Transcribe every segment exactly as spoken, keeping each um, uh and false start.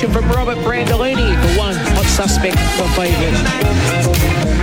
From Robert Brandolini for one, Hot Suspect for favourite.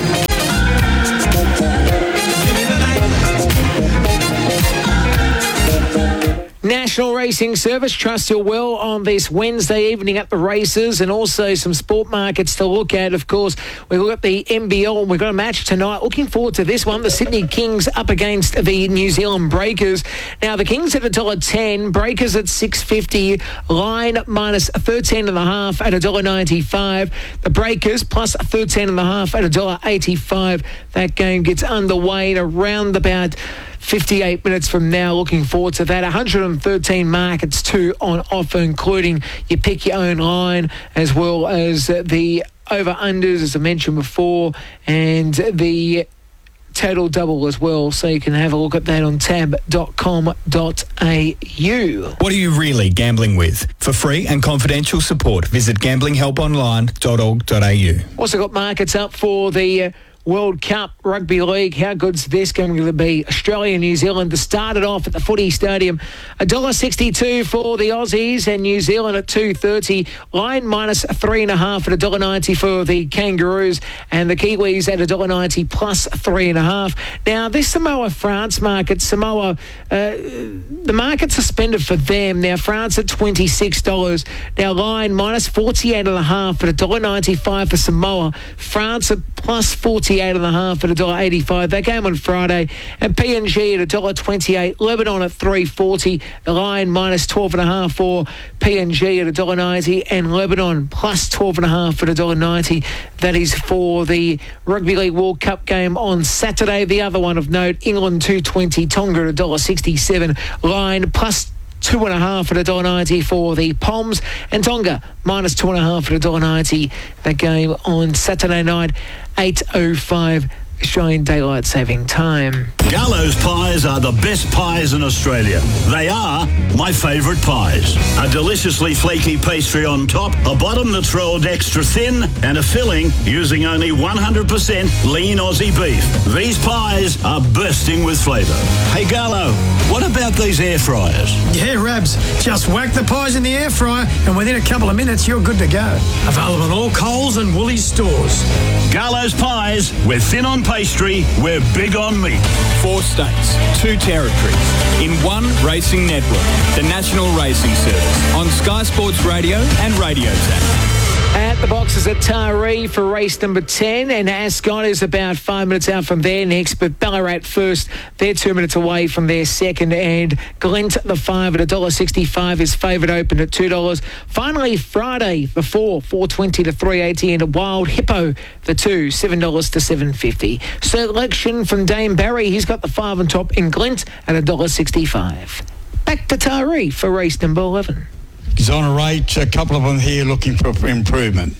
National Racing Service, trust you well on this Wednesday evening at the races, and also some sport markets to look at. Of course, we look at the N B L. We've got a match tonight. Looking forward to this one. The Sydney Kings up against the New Zealand Breakers. Now, the Kings at one dollar ten, Breakers at six fifty, line minus thirteen and a half at one dollar ninety-five. The Breakers plus thirteen and a half at one dollar eighty-five. That game gets underway in around about fifty-eight minutes from now. Looking forward to that. one hundred thirteen markets, two on offer, including you pick your own line, as well as the over-unders, as I mentioned before, and the total double as well. So you can have a look at that on tab dot com dot a u. What are you really gambling with? For free and confidential support, visit gambling help online dot org dot a u. Also got markets up for the Uh, World Cup Rugby League. How good's this going to be? Australia, New Zealand started off at the Footy Stadium. one dollar sixty-two for the Aussies, and New Zealand at two thirty. Line minus three and a half at one dollar ninety for the Kangaroos, and the Kiwis at one dollar ninety plus three and a half. Now, this Samoa France market, Samoa, uh, the market suspended for them. Now, France at twenty-six dollars. Now, line minus forty-eight and a half at one dollar ninety-five for Samoa. France at plus forty-eight and a half at one dollar eighty-five. That game on Friday. And P N G at one dollar twenty-eight. Lebanon at three forty. The line minus twelve and a half for P N G at one dollar ninety, and Lebanon plus twelve and a half at one dollar ninety. That is for the Rugby League World Cup game on Saturday. The other one of note, England two twenty, Tonga at one dollar sixty-seven. Line plus two and a half at one dollar ninety for the Poms, and Tonga minus two and a half at one dollar ninety. That game on Saturday night, eight oh five Australian Daylight Saving Time. Gallows pies are the best pies in Australia. They are my favourite pies. A deliciously flaky pastry on top, a bottom that's rolled extra thin, and a filling using only one hundred percent lean Aussie beef. These pies are bursting with flavour. Hey Gallo, what about these air fryers? Yeah, Rabs. Just whack the pies in the air fryer, and within a couple of minutes, you're good to go. Available in all Coles and Woolies stores. Gallows pies, we're thin on pastry, we're big on meat. Four states, two territories, in one racing network, the National Racing Service, on Sky Sports Radio and Radio Tap. At the boxes at Taree for race number ten, and Ascot is about five minutes out from there next, but Ballarat first. They're two minutes away from their second, and Glent the five at one dollar sixty-five is favourite, open at two dollars. Finally, Friday, the four, four twenty to three eighty, and a Wild Hippo, the two, seven dollars to seven fifty. Selection from Dame Barry, he's got the five on top in Glent at one dollar sixty-five. Back to Taree for race number eleven. Exonerate, a couple of them here looking for improvement.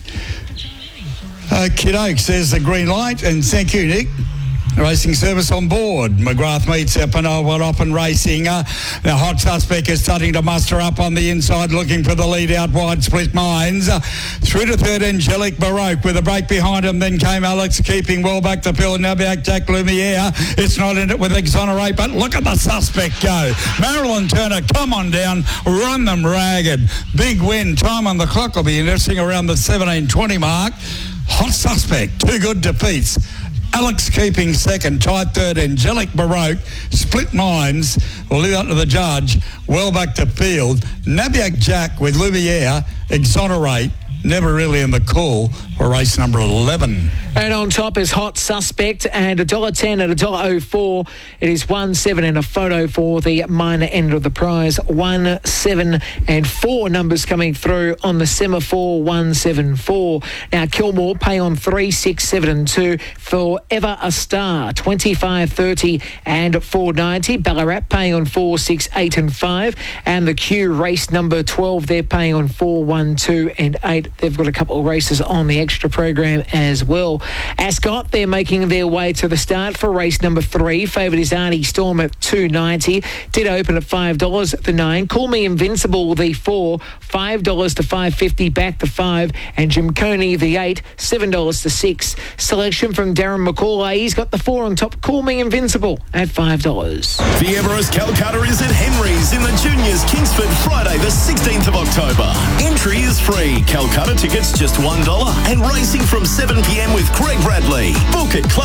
Uh, Kid Oaks, there's the green light, and thank you, Nick. Racing Service on board. McGrath meets Panoa up and racing. Uh, the Hot Suspect is starting to muster up on the inside, looking for the lead out wide. Split Minds. Uh, through to third, Angelic Baroque with a break behind him. Then came Alex, keeping well back the field. Now back Jack Lumiere. It's not in it with Exonerate, but look at the Suspect go. Marilyn Turner, come on down, run them ragged. Big win. Time on the clock will be interesting around the seventeen twenty mark. Hot Suspect, two good defeats. Alex keeping second, tied third, Angelic Baroque, Split Minds, will leave out to the judge, well back to field. Nabiak Jack with Lumiere, Exonerate, never really in the call for race number eleven. And on top is Hot Suspect, and one dollar ten at one dollar oh four. It is one seven and a photo for the minor end of the prize. one seven and four numbers coming through on the semaphore, one seven four. Now Kilmore pay on three six seven and two. Forever a Star, twenty-five thirty and four ninety. Ballarat paying on four six eight and five. And the Q race number twelve, they're paying on four one two and eight they've got a couple of races on the extra program as well. Ascot, they're making their way to the start for race number three. Favourite is Arnie Storm at two ninety. Did open at five dollars at the nine. Call Me Invincible, the four, five dollars to five fifty, back to five. And Jim Coney, the eight, seven dollars to six. Selection from Darren McCauley. He's got the four on top. Call Me Invincible at five dollars. The Everest Calcutta is at Henry's in the Juniors Kingsford Friday the sixteenth of October. Entry is free. Calcutta tickets just one dollar and racing from seven p m with Greg Bradley. Book at Club